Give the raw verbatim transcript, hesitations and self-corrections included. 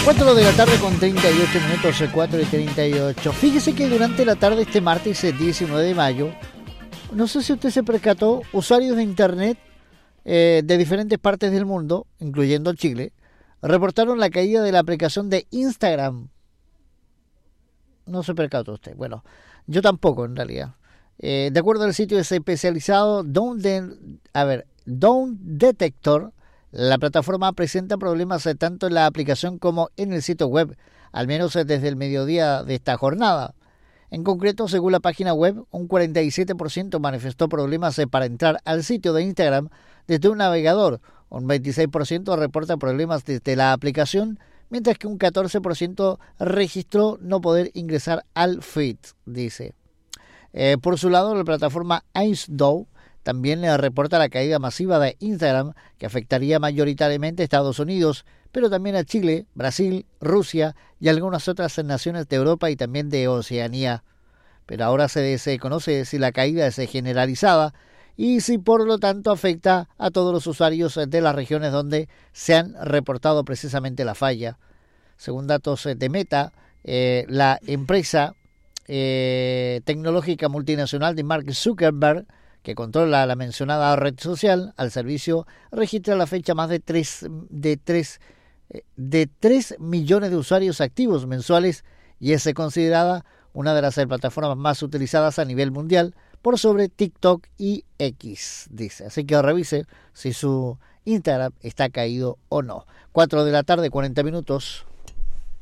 cuatro de la tarde con treinta y ocho minutos, cuatro y treinta y ocho. Fíjese que durante la tarde este martes diecinueve de mayo, no sé si usted se percató, usuarios de internet eh, de diferentes partes del mundo, incluyendo Chile, reportaron la caída de la aplicación de Instagram. No se percató usted. Bueno, yo tampoco en realidad. Eh, de acuerdo al sitio especializado Down, de, a ver, Down Detector, la plataforma presenta problemas tanto en la aplicación como en el sitio web, al menos desde el mediodía de esta jornada. En concreto, según la página web, un cuarenta y siete por ciento manifestó problemas para entrar al sitio de Instagram desde un navegador, un veintiséis por ciento reporta problemas desde la aplicación, mientras que un catorce por ciento registró no poder ingresar al feed, dice. Eh, por su lado, la plataforma IceDow también le reporta la caída masiva de Instagram, que afectaría mayoritariamente a Estados Unidos, pero también a Chile, Brasil, Rusia y algunas otras naciones de Europa y también de Oceanía. Pero ahora se desconoce si la caída es generalizada y si por lo tanto afecta a todos los usuarios de las regiones donde se han reportado precisamente la falla. Según datos de Meta, eh, la empresa eh, tecnológica multinacional de Mark Zuckerberg, que controla la mencionada red social, al servicio registra a la fecha más de tres, de, tres, de tres millones de usuarios activos mensuales y es considerada una de las plataformas más utilizadas a nivel mundial por sobre TikTok y X, dice. Así que revise si su Instagram está caído o no. cuatro de la tarde, cuarenta minutos.